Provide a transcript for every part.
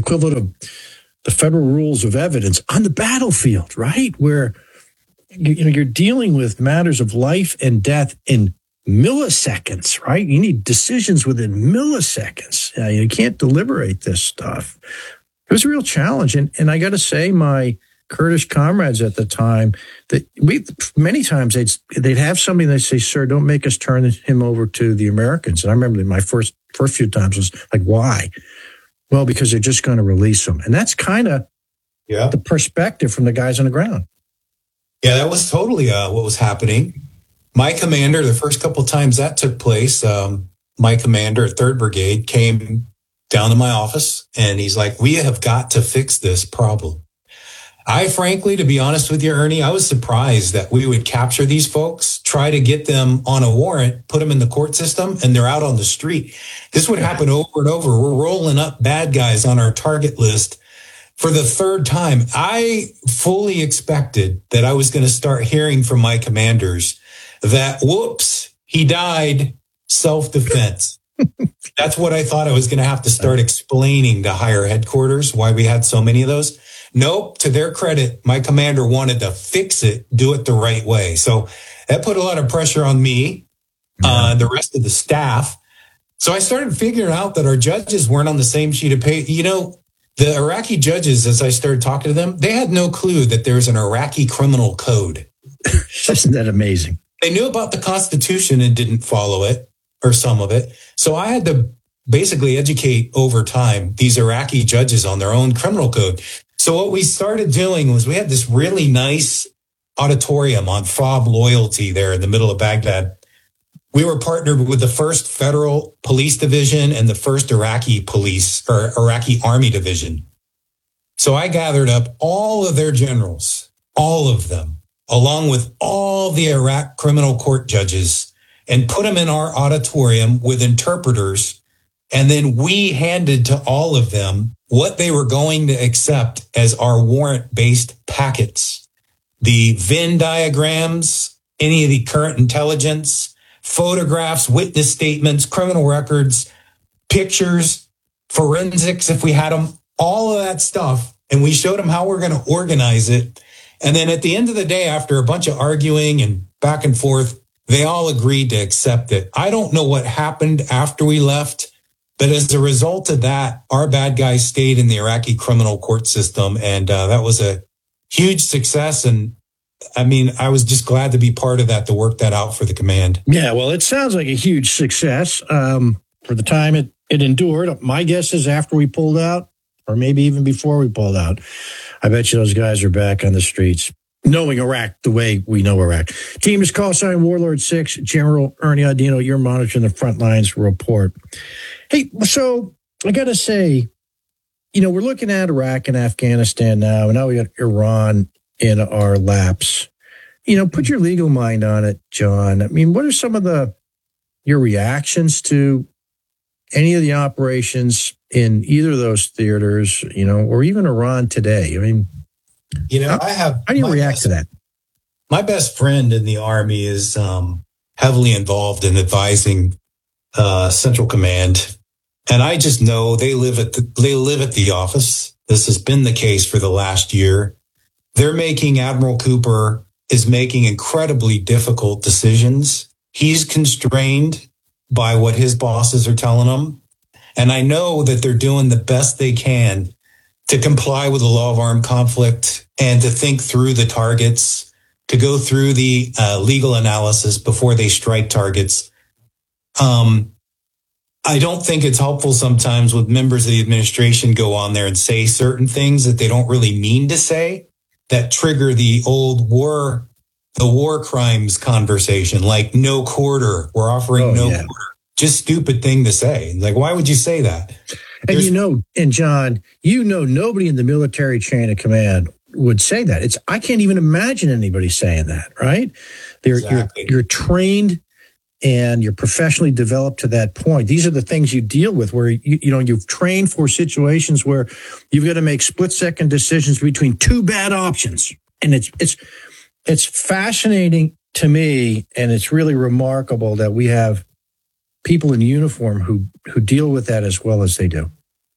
equivalent of the federal rules of evidence on the battlefield, right? Where you're dealing with matters of life and death in milliseconds, right? You need decisions within milliseconds. You can't deliberate this stuff. It was a real challenge. And I got to say, my Kurdish comrades at the time, that many times they'd have somebody, they'd say, "Sir, don't make us turn him over to the Americans." And I remember my first few times was like, why? Well, because they're just going to release him. And that's kind of the perspective from the guys on the ground. Yeah, that was totally what was happening. My commander, the first couple of times that took place, my commander, 3rd Brigade, came down to my office and he's like, "We have got to fix this problem." I frankly, to be honest with you, Ernie, I was surprised that we would capture these folks, try to get them on a warrant, put them in the court system, and they're out on the street. This would happen over and over. We're rolling up bad guys on our target list for the 3rd time. I fully expected that I was going to start hearing from my commanders that, whoops, he died, self-defense. That's what I thought I was going to have to start explaining to higher headquarters, why we had so many of those. Nope, to their credit, my commander wanted to fix it, do it the right way. So that put a lot of pressure on me, the rest of the staff. So I started figuring out that our judges weren't on the same sheet of paper. You know, the Iraqi judges, as I started talking to them, they had no clue that there's an Iraqi criminal code. Isn't that amazing? They knew about the Constitution and didn't follow it, or some of it. So I had to basically educate over time these Iraqi judges on their own criminal code. So what we started doing was we had this really nice auditorium on FOB Loyalty there in the middle of Baghdad. We were partnered with the 1st Federal Police Division and the 1st Iraqi Police or Iraqi Army Division. So I gathered up all of their generals, all of them, along with all the Iraq criminal court judges, and put them in our auditorium with interpreters. And then we handed to all of them what they were going to accept as our warrant-based packets. The Venn diagrams, any of the current intelligence, photographs, witness statements, criminal records, pictures, forensics if we had them, all of that stuff. And we showed them how we're going to organize it. And then at the end of the day, after a bunch of arguing and back and forth, they all agreed to accept it. I don't know what happened after we left, but as a result of that, our bad guys stayed in the Iraqi criminal court system. And that was a huge success. And I mean, I was just glad to be part of that, to work that out for the command. Yeah, well, it sounds like a huge success for the time it endured. My guess is after we pulled out, or maybe even before we pulled out, I bet you those guys are back on the streets, knowing Iraq the way we know Iraq. Team is call sign Warlord 6, General Ernie Audino. You're monitoring the front lines report. Hey, so I got to say, we're looking at Iraq and Afghanistan now, and now we got Iran in our laps. Put your legal mind on it, John. I mean, what are some of your reactions to any of the operations in either of those theaters, or even Iran today? I mean, how do you react to that? My best friend in the Army is heavily involved in advising Central Command. And I just know they live at the office. This has been the case for the last year. Admiral Cooper is making incredibly difficult decisions. He's constrained by what his bosses are telling him. And I know that they're doing the best they can to comply with the law of armed conflict and to think through the targets, to go through the legal analysis before they strike targets. I don't think it's helpful sometimes with members of the administration go on there and say certain things that they don't really mean to say, that trigger the old war crimes conversation, like no quarter. We're offering quarter. Just stupid thing to say. Like, why would you say that? And John, nobody in the military chain of command would say that. I can't even imagine anybody saying that, right? Exactly. You're trained and you're professionally developed to that point. These are the things you deal with where, you've trained for situations where you've got to make split-second decisions between two bad options. And it's fascinating to me, and it's really remarkable that we have people in uniform who deal with that as well as they do.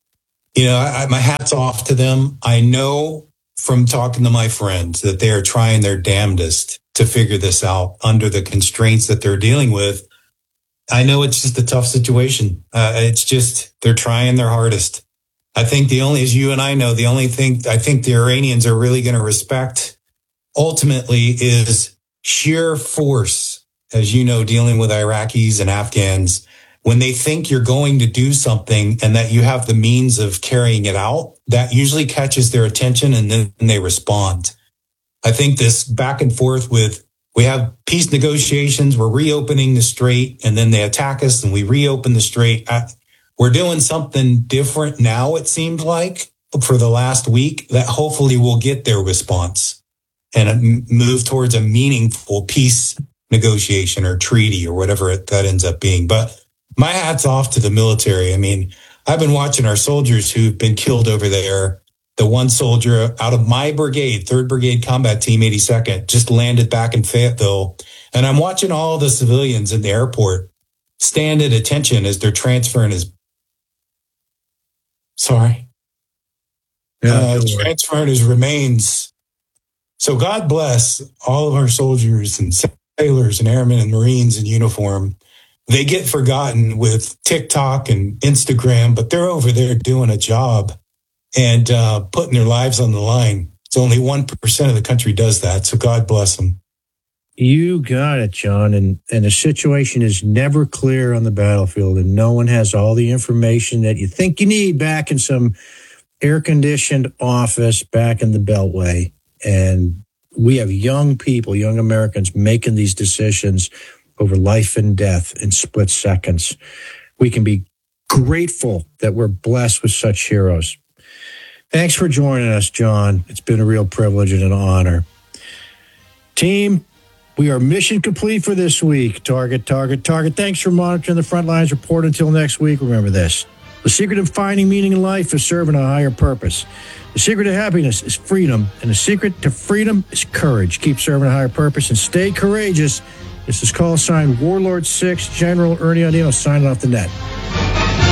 My hat's off to them. I know from talking to my friends that they are trying their damnedest to figure this out under the constraints that they're dealing with. I know it's just a tough situation. They're trying their hardest. I think as you and I know, the only thing I think the Iranians are really going to respect ultimately is sheer force, as you know, dealing with Iraqis and Afghans. When they think you're going to do something and that you have the means of carrying it out, that usually catches their attention and then they respond. I think this back and forth we have peace negotiations, we're reopening the strait, and then they attack us and we reopen the strait. We're doing something different now, it seems like, for the last week that hopefully will get their response and move towards a meaningful peace negotiation or treaty or whatever that ends up being. But my hat's off to the military. I mean, I've been watching our soldiers who've been killed over there. The one soldier out of my brigade, 3rd Brigade Combat Team 82nd, just landed back in Fayetteville. And I'm watching all the civilians in the airport stand at attention as they're transferring transferring his remains. So God bless all of our soldiers and sailors and airmen and Marines in uniform. They get forgotten with TikTok and Instagram, but they're over there doing a job and putting their lives on the line. It's only 1% of the country does that. So God bless them. You got it, John. And the situation is never clear on the battlefield, and no one has all the information that you think you need back in some air-conditioned office back in the Beltway. And we have young people, young Americans making these decisions over life and death in split seconds. We can be grateful that we're blessed with such heroes. Thanks for joining us, John. It's been a real privilege and an honor. Team, we are mission complete for this week. Target. Thanks for monitoring the Frontlines Report. Until next week, remember this. The secret of finding meaning in life is serving a higher purpose. The secret of happiness is freedom, and the secret to freedom is courage. Keep serving a higher purpose and stay courageous. This is call sign Warlord 6, General Ernie Andino signing off the net.